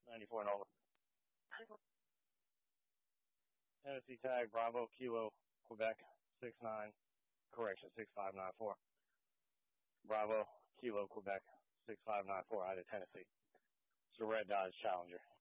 94 and over. Tennessee tag, Bravo, Kilo, Quebec, 69, correction, 6594. Bravo, Kilo, Quebec, 6594 out of Tennessee. It's a red Dodge Challenger.